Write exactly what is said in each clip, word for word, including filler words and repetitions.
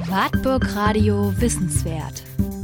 Wartburg Radio Wissenswert.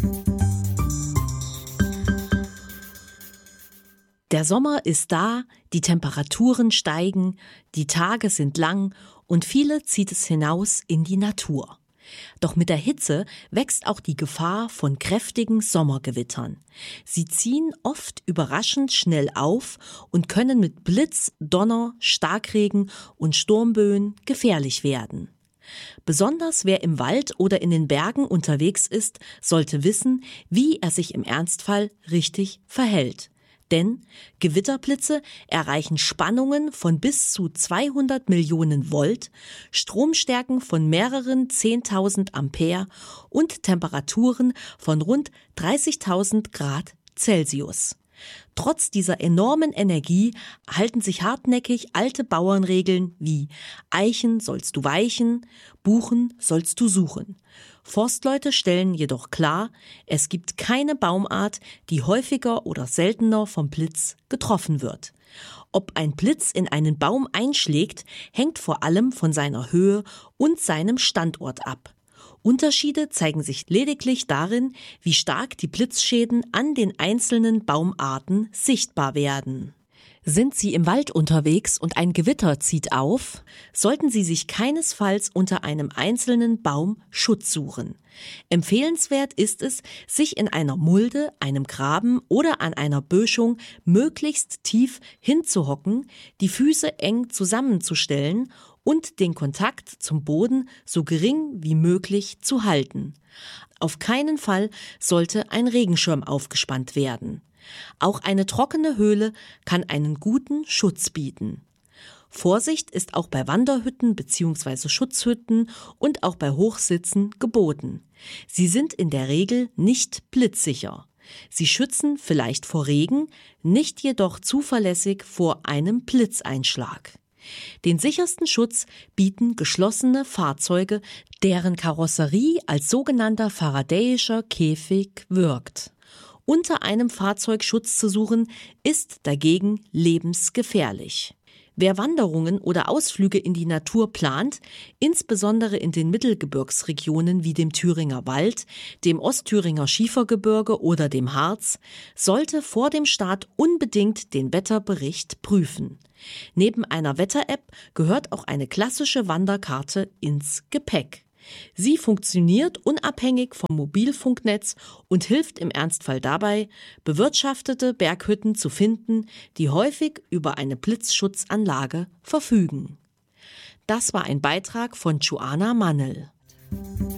Der Sommer ist da, die Temperaturen steigen, die Tage sind lang und viele zieht es hinaus in die Natur. Doch mit der Hitze wächst auch die Gefahr von kräftigen Sommergewittern. Sie ziehen oft überraschend schnell auf und können mit Blitz, Donner, Starkregen und Sturmböen gefährlich werden. Besonders wer im Wald oder in den Bergen unterwegs ist, sollte wissen, wie er sich im Ernstfall richtig verhält. Denn Gewitterblitze erreichen Spannungen von bis zu zweihundert Millionen Volt, Stromstärken von mehreren zehntausend Ampere und Temperaturen von rund dreißigtausend Grad Celsius. Trotz dieser enormen Energie halten sich hartnäckig alte Bauernregeln wie Eichen sollst du weichen, Buchen sollst du suchen. Forstleute stellen jedoch klar, es gibt keine Baumart, die häufiger oder seltener vom Blitz getroffen wird. Ob ein Blitz in einen Baum einschlägt, hängt vor allem von seiner Höhe und seinem Standort ab. Unterschiede zeigen sich lediglich darin, wie stark die Blitzschäden an den einzelnen Baumarten sichtbar werden. Sind Sie im Wald unterwegs und ein Gewitter zieht auf, sollten Sie sich keinesfalls unter einem einzelnen Baum Schutz suchen. Empfehlenswert ist es, sich in einer Mulde, einem Graben oder an einer Böschung möglichst tief hinzuhocken, die Füße eng zusammenzustellen und den Kontakt zum Boden so gering wie möglich zu halten. Auf keinen Fall sollte ein Regenschirm aufgespannt werden. Auch eine trockene Höhle kann einen guten Schutz bieten. Vorsicht ist auch bei Wanderhütten bzw. Schutzhütten und auch bei Hochsitzen geboten. Sie sind in der Regel nicht blitzsicher. Sie schützen vielleicht vor Regen, nicht jedoch zuverlässig vor einem Blitzeinschlag. Den sichersten Schutz bieten geschlossene Fahrzeuge, deren Karosserie als sogenannter faradäischer Käfig wirkt. Unter einem Fahrzeug Schutz zu suchen, ist dagegen lebensgefährlich. Wer Wanderungen oder Ausflüge in die Natur plant, insbesondere in den Mittelgebirgsregionen wie dem Thüringer Wald, dem Ostthüringer Schiefergebirge oder dem Harz, sollte vor dem Start unbedingt den Wetterbericht prüfen. Neben einer Wetter-App gehört auch eine klassische Wanderkarte ins Gepäck. Sie funktioniert unabhängig vom Mobilfunknetz und hilft im Ernstfall dabei, bewirtschaftete Berghütten zu finden, die häufig über eine Blitzschutzanlage verfügen. Das war ein Beitrag von Joanna Mannel.